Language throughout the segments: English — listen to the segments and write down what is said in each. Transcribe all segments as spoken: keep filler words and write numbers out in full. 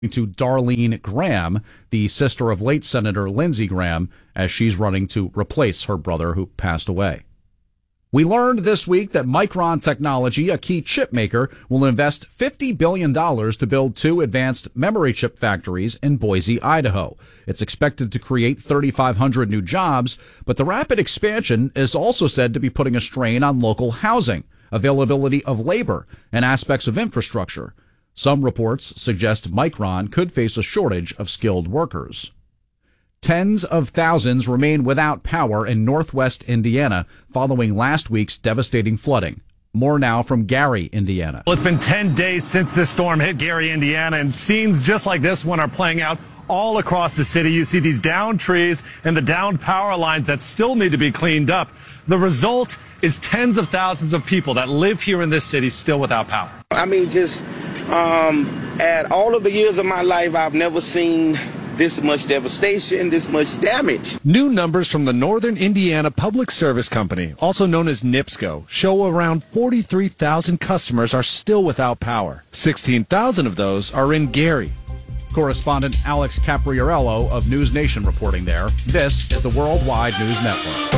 to Darlene Graham, the sister of late Senator Lindsey Graham, as she's running to replace her brother who passed away. We learned this week that Micron Technology, a key chip maker, will invest fifty billion dollars to build two advanced memory chip factories in Boise, Idaho. It's expected to create thirty-five hundred new jobs, but the rapid expansion is also said to be putting a strain on local housing, availability of labor, and aspects of infrastructure. Some reports suggest Micron could face a shortage of skilled workers. Tens of thousands remain without power in northwest Indiana following last week's devastating flooding. More now from Gary, Indiana. Well, it's been ten days since this storm hit Gary, Indiana, and scenes just like this one are playing out all across the city. You see these downed trees and the downed power lines that still need to be cleaned up. The result is tens of thousands of people that live here in this city still without power. I mean, just um, at all of the years of my life, I've never seen this much devastation, this much damage. New numbers from the Northern Indiana Public Service Company, also known as NIPSCO, show around forty-three thousand customers are still without power. sixteen thousand of those are in Gary. Correspondent Alex Capriarello of News Nation reporting there. This is the Worldwide News Network.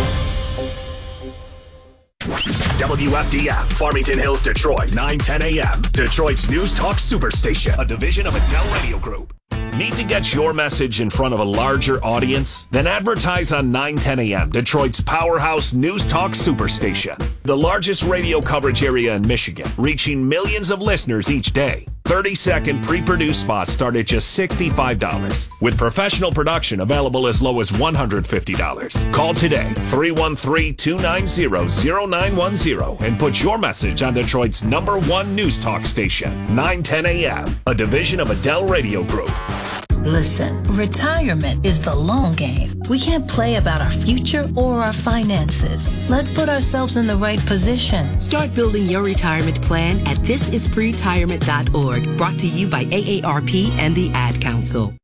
W F D F, Farmington Hills, Detroit, nine ten a.m. Detroit's News Talk Superstation, a division of Adele Radio Group. Need to get your message in front of a larger audience? Then advertise on nine ten a.m., Detroit's powerhouse News Talk Superstation. The largest radio coverage area in Michigan, reaching millions of listeners each day. thirty-second pre-produced spots start at just sixty-five dollars, with professional production available as low as one hundred fifty dollars. Call today, three one three, two nine zero, zero nine one zero, and put your message on Detroit's number one News Talk station, nine ten a.m., a division of Adele Radio Group. Listen, retirement is the long game. We can't play about our future or our finances. Let's put ourselves in the right position. Start building your retirement plan at this is pre retirement dot org. Brought to you by A A R P and the Ad Council.